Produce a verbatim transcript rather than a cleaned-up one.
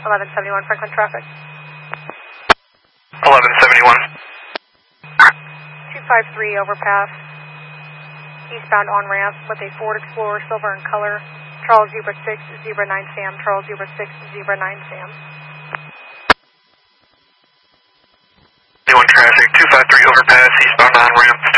eleven seventy-one Franklin traffic. eleven seventy-one. two five three overpass. Eastbound on-ramp with a Ford Explorer silver in color. Charles Zebra six, Zebra nine Sam. Charles Zebra six, Zebra nine Sam. Anyone traffic, two five three overpass, eastbound on-ramp.